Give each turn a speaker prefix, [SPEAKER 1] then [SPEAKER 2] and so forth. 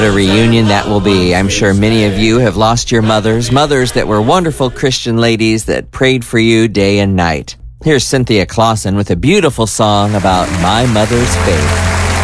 [SPEAKER 1] a reunion that will be. I'm sure many of you have lost your mothers that were wonderful Christian ladies that prayed for you day and night. Here's Cynthia Clausen with a beautiful song about my mother's faith.